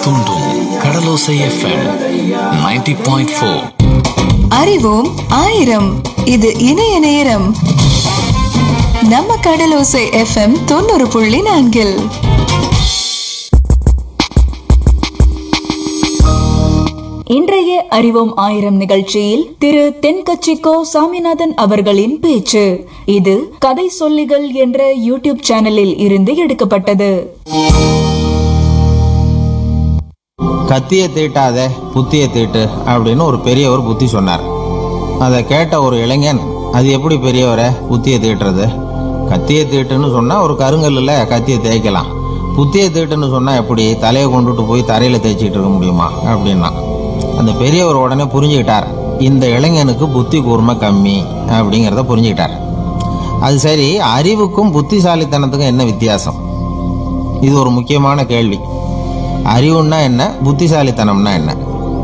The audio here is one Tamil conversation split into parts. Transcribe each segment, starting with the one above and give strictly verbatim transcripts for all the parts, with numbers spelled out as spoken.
தூண்டும் கடலோசை எஃப்எம் நைன்டி பாயிண்ட் ஃபோர். அறிவோம் ஆயிரம். இது இணைய நேரம். நம்ம கடலோசை எஃப்எம் தொண்ணூறு புள்ளி நான்கில் இன்றைய அறிவோம் ஆயிரம் நிகழ்ச்சியில் திரு தென்கட்சிக்கோ சாமிநாதன் அவர்களின் பேச்சு. இது கதை சொல்லிகள் என்ற யூடியூப் சேனலில் இருந்து எடுக்கப்பட்டது. கத்திய தீட்டாத புத்திய தீட்டு அப்படின்னு ஒரு பெரியவர் புத்தி சொன்னார். அதை கேட்ட ஒரு இளைஞன், அது எப்படி பெரியவரை புத்திய தீட்டுறது? கத்திய தீட்டுன்னு சொன்னா ஒரு கருங்கல்ல கத்திய தேய்க்கலாம், புத்திய தீட்டுன்னு சொன்னா எப்படி தலையை கொண்டுட்டு போய் தரையில தேய்ச்சிட்டு இருக்க முடியுமா அப்படின்னா. அந்த பெரியவர் உடனே புரிஞ்சுக்கிட்டார், இந்த இளைஞனுக்கு புத்தி கூர்மை கம்மி அப்படிங்கிறத புரிஞ்சுக்கிட்டார். அது சரி, அறிவுக்கும் புத்திசாலித்தனத்துக்கும் என்ன வித்தியாசம்? இது ஒரு முக்கியமான கேள்வி. அறிவுன்னா என்ன, புத்திசாலித்தனம்னா என்ன?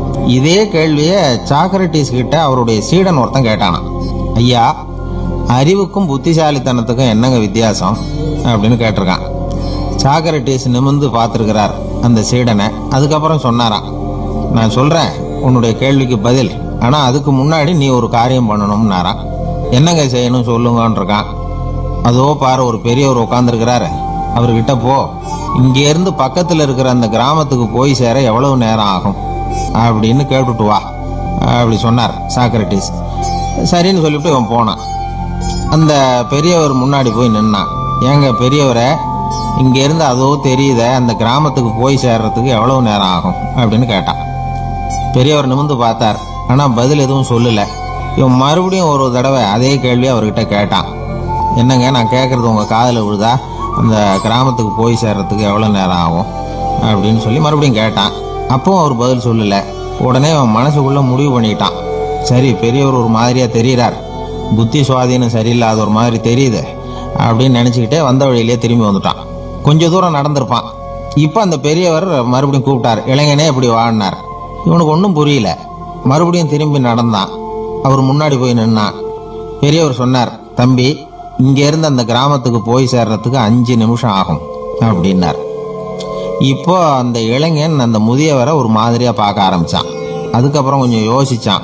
இதே கேள்வியை சாக்ரட்டிஸ் கிட்ட அவருடைய சீடன் ஒருத்தன் கேட்டானா. ஐயா, அறிவுக்கும் புத்திசாலித்தனத்துக்கும் என்னங்க வித்தியாசம் அப்படின்னு கேட்டிருக்கான். சாக்ரட்டிஸ் நிமிர்ந்து பார்த்துருக்கிறார் அந்த சீடனை. அதுக்கப்புறம் சொன்னாராம், நான் சொல்றேன் உன்னுடைய கேள்விக்கு பதில், ஆனா அதுக்கு முன்னாடி நீ ஒரு காரியம் பண்ணணும்னாராம். என்னங்க செய்யணும் சொல்லுங்கன்னு இருக்கான். அதோ பாரு, ஒரு பெரியவர் உட்காந்துருக்கிறாரு, அவர்கிட்ட போ, இங்க இருந்து பக்கத்துல இருக்கிற அந்த கிராமத்துக்கு போய் சேர எவ்வளவு நேரம் ஆகும் அப்படின்னு கேட்டுட்டு வா அப்படி சொன்னார் சாக்ரட்டிஸ். சரின்னு சொல்லிவிட்டு இவன் போனான். அந்த பெரியவர் முன்னாடி போய் நின்னான். ஏங்க பெரியவரை, இங்க இருந்து அதோ தெரியுத அந்த கிராமத்துக்கு போய் சேர்றதுக்கு எவ்வளவு நேரம் ஆகும் அப்படின்னு கேட்டான். பெரியவர் நிமிர்ந்து பார்த்தார், ஆனா பதில் எதுவும் சொல்லல. இவன் மறுபடியும் ஒரு தடவை அதே கேள்வி அவர்கிட்ட கேட்டான். என்னங்க, நான் கேட்கறது உங்க காதுல விழுதா? அந்த கிராமத்துக்கு போய் சேர்றதுக்கு எவ்வளவு நேரம் ஆகும் அப்படின்னு சொல்லி மறுபடியும் கேட்டான். அப்பவும் அவர் பதில் சொல்லல. உடனே அவன் மனசுக்குள்ள முடிவு பண்ணிட்டான், சரி பெரியவர் ஒரு மாதிரியா தெரிகிறார், புத்தி சுவாதீனம் சரியில்லாத ஒரு மாதிரி தெரியுது அப்படின்னு நினைச்சுக்கிட்டே வந்த வழியிலேயே திரும்பி வந்துட்டான். கொஞ்ச தூரம் நடந்திருப்பான். இப்ப அந்த பெரியவர் மறுபடியும் கூப்பிட்டார், இளைஞனே எப்படி வாழ்னார். இவனுக்கு ஒன்றும் புரியல. மறுபடியும் திரும்பி நடந்தான். அவர் முன்னாடி போய் நின்னான். பெரியவர் சொன்னார், தம்பி, இங்க இருந்து அந்த கிராமத்துக்கு போய் சேர்றதுக்கு அஞ்சு நிமிஷம் ஆகும் அப்படின்னார். இப்போ அந்த இளைஞன் அந்த முதியவரை ஒரு மாதிரியா பார்க்க ஆரம்பிச்சான். அதுக்கப்புறம் கொஞ்சம் யோசிச்சான்.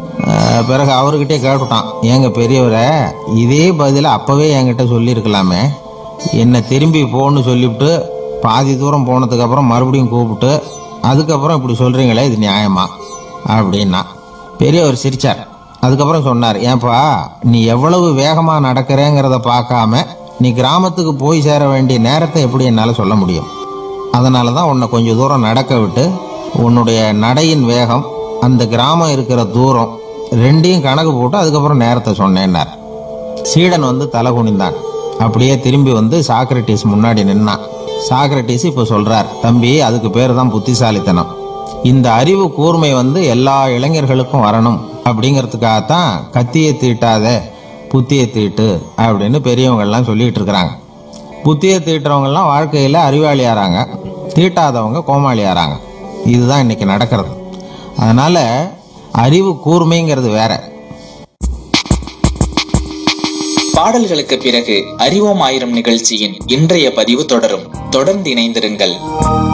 பிறகு அவர்கிட்டே கேட்டுட்டான், ஏங்க பெரியவரை, இதே பதில அப்பவே என்கிட்ட சொல்லியிருக்கலாமே, என்னை திரும்பி போன்னு சொல்லிவிட்டு பாதி தூரம் போனதுக்கு அப்புறம் மறுபடியும் கூப்பிட்டு அதுக்கப்புறம் இப்படி சொல்றீங்களே, இது நியாயமா அப்படின்னா. பெரியவர் சிரிச்சார். அதுக்கப்புறம் சொன்னார், ஏன்பா, நீ எவ்வளவு வேகமா நடக்கிறேங்கிறத பார்க்காம நீ கிராமத்துக்கு போய் சேர வேண்டிய நேரத்தை எப்படி என்னால சொல்ல முடியும்? அதனாலதான் உன்னை கொஞ்சம் தூரம் நடக்க விட்டு உன்னுடைய நடையின் வேகம், அந்த கிராமம் இருக்கிற தூரம் ரெண்டையும் கணக்கு போட்டு அதுக்கப்புறம் நேரத்தை சொன்னேன்னார். சீடன் வந்து தலை குனிந்தான். அப்படியே திரும்பி வந்து சாக்ரட்டிஸ் முன்னாடி நின்னான். சாக்ரட்டிஸ் இப்ப சொல்றார், தம்பி, அதுக்கு பேர் தான் புத்திசாலித்தனம். இந்த அறிவு கூர்மை வந்து எல்லா இளைஞர்களுக்கும் வரணும் அப்படிங்கிறதுக்காகத்தான் கத்தியை தீட்டாத புத்தியை தீட்டு அப்படின்னு பெரியவங்க எல்லாம் சொல்லிட்டு இருக்கிறாங்க. புத்தியை தீட்டுறவங்க எல்லாம் வாழ்க்கையில அறிவாளி ஆறாங்க, தீட்டாதவங்க கோமாளி ஆறாங்க. இதுதான் இன்னைக்கு நடக்கிறது. அதனால அறிவு கூர்மைங்கிறது வேற. பாடல்களுக்கு பிறகு அறிவோம் ஆயிரம் நிகழ்ச்சியின் இன்றைய பதிவு தொடரும். தொடர்ந்து இணைந்திருங்கள்.